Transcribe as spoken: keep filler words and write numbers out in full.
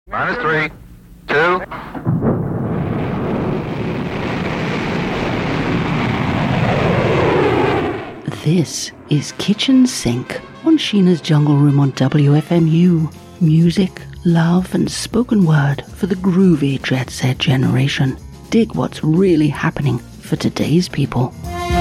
Minus three, two. This is Kitchen Sink on Sheena's Jungle Room on W F M U. Music, love and spoken word for the groovy Jet Set generation. Dig what's really happening for today's people.